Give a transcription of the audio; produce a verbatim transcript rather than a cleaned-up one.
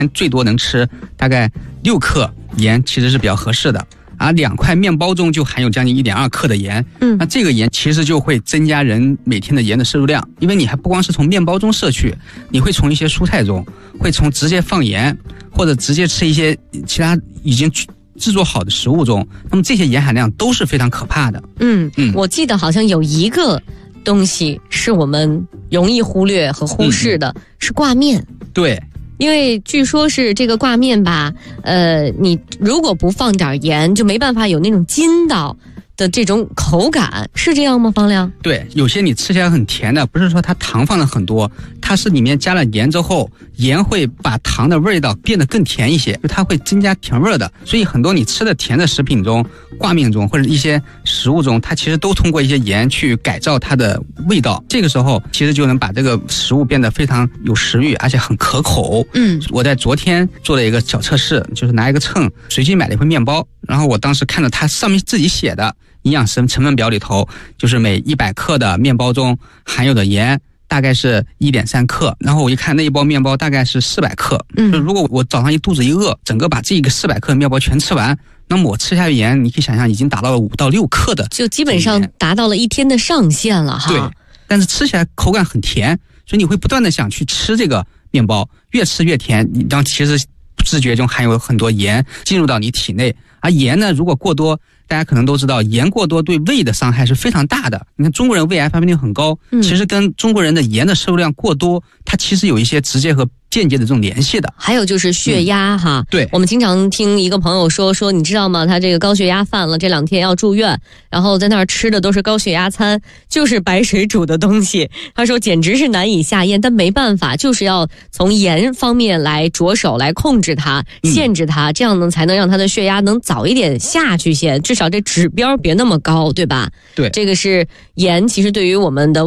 最多能吃大概六克盐，其实是比较合适的。啊，两块面包中就含有将近 一点二克的盐，嗯，那这个盐其实就会增加人每天的盐的摄入量，因为你还不光是从面包中摄取，你会从一些蔬菜中，会从直接放盐或者直接吃一些其他已经制作好的食物中，那么这些盐含量都是非常可怕的。 嗯嗯，我记得好像有一个东西是我们容易忽略和忽视的，嗯、是挂面。 对。 因为据说是这个挂面吧，呃，你如果不放点盐，就没办法有那种筋道的这种口感，是这样吗？方亮？ 对，有些你吃起来很甜的，不是说它糖放了很多，它是里面加了盐之后，盐会把糖的味道变得更甜一些，就它会增加甜味的。所以很多你吃的甜的食品中，挂面中或者一些食物中，它其实都通过一些盐去改造它的味道。这个时候其实就能把这个食物变得非常有食欲，而且很可口。嗯，我在昨天做了一个小测试，就是拿一个秤随机买了一份面包，然后我当时看到它上面自己写的营养成分表里头，就是每一百克的面包中含有的盐大概是 一点三克，然后我一看那一包面包大概是四百克。嗯，就如果我早上一肚子一饿，整个把这个四百克的面包全吃完，那么我吃下去盐，你可以想象已经达到了五到六克的， 就基本上达到了一天的上限了哈。 对，但是吃起来口感很甜，所以你会不断的想去吃这个面包，越吃越甜，你当其实不自觉中含有很多盐进入到你体内。而盐呢，如果过多，大家可能都知道，盐过多对胃的伤害是非常大的。你看中国人胃癌发病率很高，嗯、其实跟中国人的盐的摄入量过多，它其实有一些直接和间接的这种联系的。 还有就是血压、嗯、哈， 对， 我们经常听一个朋友说说，你知道吗？他这个高血压犯了，这两天要住院，然后在那儿吃的都是高血压餐，就是白水煮的东西。他说简直是难以下咽，但没办法，就是要从盐方面来着手来控制它，限制它，嗯、这样呢才能让他的血压能早一点下去些，至少这指标别那么高，对吧？ 对， 这个是盐，其实对于我们的